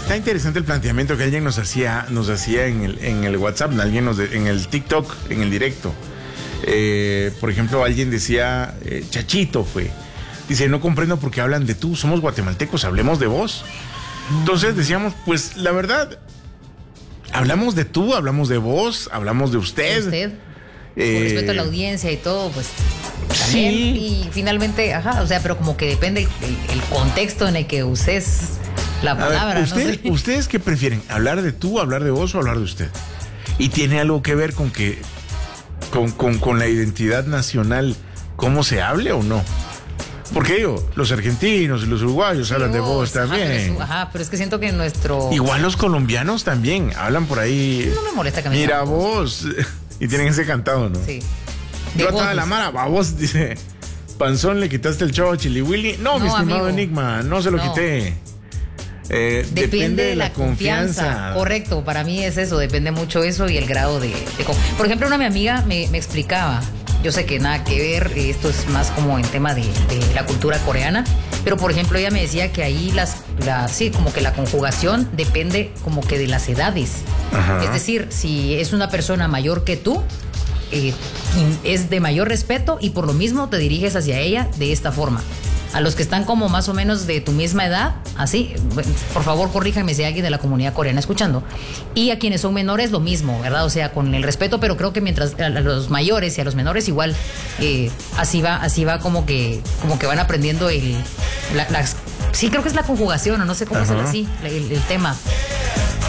Está interesante el planteamiento que alguien nos hacía en el WhatsApp, en el TikTok, en el directo. Por ejemplo, alguien decía, Chachito dice, no comprendo por qué hablan de tú, somos guatemaltecos, hablemos de vos. Entonces decíamos, pues la verdad, hablamos de tú, hablamos de vos, hablamos de usted. Con respecto a la audiencia y todo, pues también. Sí. Y finalmente, o sea, pero como que depende el contexto en el que uses la palabra. ¿Ustedes qué prefieren? ¿Hablar de tú, hablar de vos o hablar de usted? Y tiene algo que ver con que con la identidad nacional, cómo se hable o no. Porque digo, los argentinos y los uruguayos hablan de vos también. Pero es que siento que nuestro... Igual los colombianos también hablan por ahí. No me molesta que me mira vos. Y tienen ese cantado, ¿no? Sí. Yo estaba la mara, vos, dice, Panzón, le quitaste el chavo a Chili Willy. No, mi estimado Enigma, no se lo quité. Depende de la confianza. Correcto, para mí es eso, depende mucho eso y el grado de Por ejemplo, mi amiga me explicaba, yo sé que nada que ver, esto es más como en tema de la cultura coreana, pero por ejemplo ella me decía que ahí como que la conjugación depende como que de las edades. Ajá. Es decir, si es una persona mayor que tú, es de mayor respeto y por lo mismo te diriges hacia ella de esta forma. A los que están como más o menos de tu misma edad, así, por favor corríjanme si hay alguien de la comunidad coreana escuchando. Y a quienes son menores lo mismo, ¿verdad? O sea, con el respeto, pero creo que mientras a los mayores y a los menores igual, así va como que van aprendiendo sí, creo que es la conjugación, o no sé cómo es así, el tema.